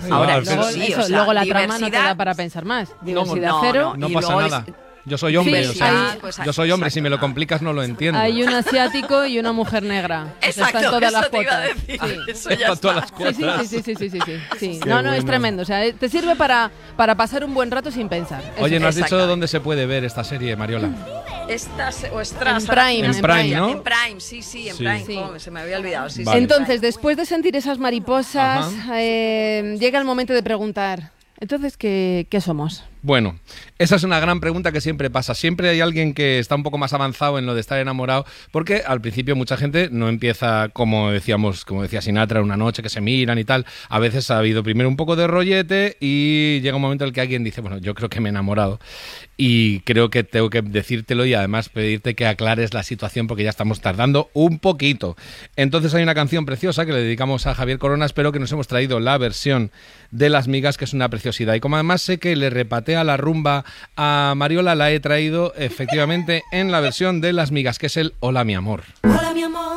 Ahora, luego, sí, luego la trama no te da para pensar más. Diversidad cero. No Y pasa luego nada. Yo soy hombre, Sí, o sea, pues, yo soy hombre, exacto, si me lo complicas no lo entiendo. Hay un asiático y una mujer negra. Exacto, Están todas las eso te iba a cuotas. decir. Sí. Eso ya Están todas está. las cuotas. Sí. Qué No, es bueno. tremendo. O sea, te sirve para pasar un buen rato sin pensar. Eso Oye, es. ¿no has dicho Exactamente. dónde se puede ver esta serie, Mariola? Estas o Stras. En Prime, En Prime, ¿no? En Prime, sí, en Sí. Prime. Sí. Joder, se me había olvidado. Sí, Vale. sí, Entonces, después de sentir esas mariposas, Ajá. llega el momento de preguntar, entonces, ¿qué somos? Bueno, esa es una gran pregunta que siempre pasa. Siempre hay alguien que está un poco más avanzado en lo de estar enamorado, porque al principio mucha gente no empieza, como decía Sinatra, una noche que se miran y tal. A veces ha habido primero un poco de rollete y llega un momento en el que alguien dice, bueno, yo creo que me he enamorado y creo que tengo que decírtelo y además pedirte que aclares la situación porque ya estamos tardando un poquito. Entonces hay una canción preciosa que le dedicamos a Javier Coronas, pero que nos hemos traído la versión de Las Migas, que es una preciosidad. Y como además sé que le repatea la rumba a Mariola, la he traído efectivamente en la versión de Las Migas, que es el Hola mi amor. Hola mi amor,